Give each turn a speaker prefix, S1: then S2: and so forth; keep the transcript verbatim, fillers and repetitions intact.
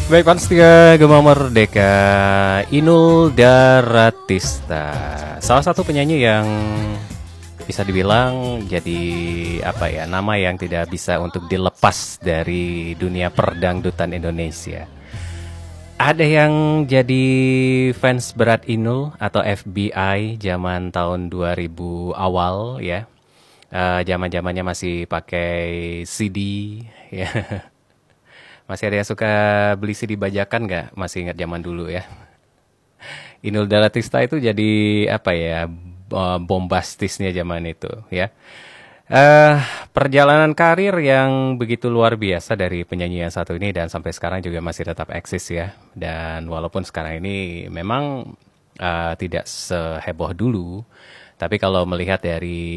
S1: Baik, Panstia Gema Merdeka, Inul Daratista, salah satu penyanyi yang bisa dibilang jadi apa ya, nama yang tidak bisa untuk dilepas dari dunia perdangdutan Indonesia. Ada yang jadi fans berat Inul atau F B I zaman tahun dua ribu awal ya. Eh, Zaman-zamannya masih pakai C D ya. Masih ada yang suka beli C D bajakan nggak? Masih ingat zaman dulu ya. Inul Daratista itu jadi apa ya, eh, bombastisnya zaman itu ya. Eh Perjalanan karir yang begitu luar biasa dari penyanyi yang satu ini dan sampai sekarang juga masih tetap eksis ya. Dan walaupun sekarang ini memang eh, tidak seheboh dulu, tapi kalau melihat dari